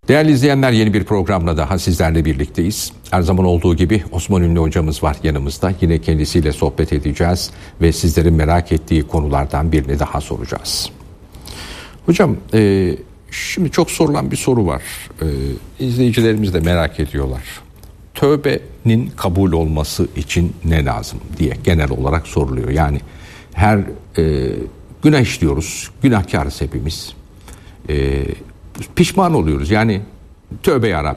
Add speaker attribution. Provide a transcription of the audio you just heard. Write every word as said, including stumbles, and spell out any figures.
Speaker 1: Değerli izleyenler, yeni bir programla daha sizlerle birlikteyiz. Her zaman olduğu gibi Osman Ünlü hocamız var yanımızda. Yine kendisiyle sohbet edeceğiz ve sizlerin merak ettiği konulardan birini daha soracağız. Hocam, e, şimdi çok sorulan bir soru var. E, izleyicilerimiz de merak ediyorlar. Tövbenin kabul olması için ne lazım diye genel olarak soruluyor. Yani her e, günah işliyoruz, günahkarız hepimiz. E, pişman oluyoruz. Yani tövbe ya Rabbi,